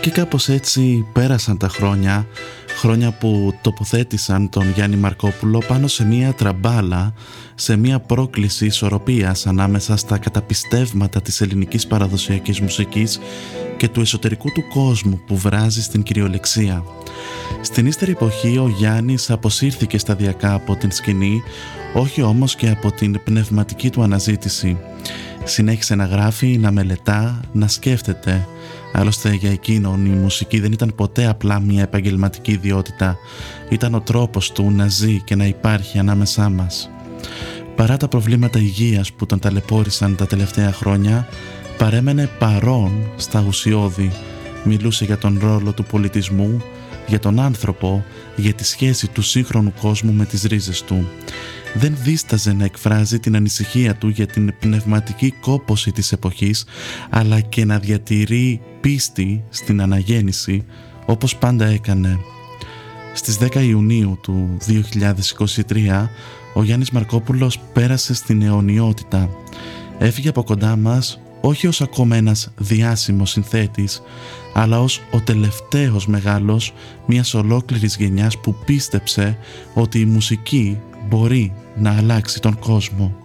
Και κάπως έτσι πέρασαν τα χρόνια, χρόνια που τοποθέτησαν τον Γιάννη Μαρκόπουλο πάνω σε μία τραμπάλα, σε μία πρόκληση ισορροπίας ανάμεσα στα καταπιστεύματα της ελληνικής παραδοσιακής μουσικής και του εσωτερικού του κόσμου που βράζει στην κυριολεξία. Στην ύστερη εποχή ο Γιάννης αποσύρθηκε σταδιακά από την σκηνή, όχι όμως και από την πνευματική του αναζήτηση. Συνέχισε να γράφει, να μελετά, να σκέφτεται. Άλλωστε για εκείνον η μουσική δεν ήταν ποτέ απλά μια επαγγελματική ιδιότητα. Ήταν ο τρόπος του να ζει και να υπάρχει ανάμεσά μας. Παρά τα προβλήματα υγείας που τον ταλαιπώρησαν τα τελευταία χρόνια, παρέμενε παρόν στα ουσιώδη. Μιλούσε για τον ρόλο του πολιτισμού, για τον άνθρωπο, για τη σχέση του σύγχρονου κόσμου με τις ρίζες του. Δεν δίσταζε να εκφράζει την ανησυχία του για την πνευματική κόπωση της εποχής, αλλά και να διατηρεί πίστη στην αναγέννηση, όπως πάντα έκανε. Στις 10 Ιουνίου του 2023, ο Γιάννης Μαρκόπουλος πέρασε στην αιωνιότητα. Έφυγε από κοντά μας όχι ως ακόμα ένας διάσημος συνθέτης, αλλά ως ο τελευταίος μεγάλος μιας ολόκληρης γενιάς που πίστεψε ότι η μουσική μπορεί να αλλάξει τον κόσμο.